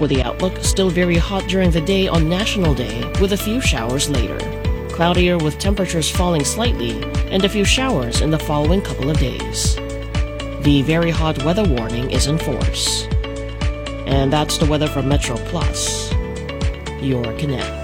For the outlook, still very hot during the day on National Day, with a few showers later. Cloudier with temperatures falling slightly, and a few showers in the following couple of days. The very hot weather warning is in force. And that's the weather from Metro Plus, your Connect.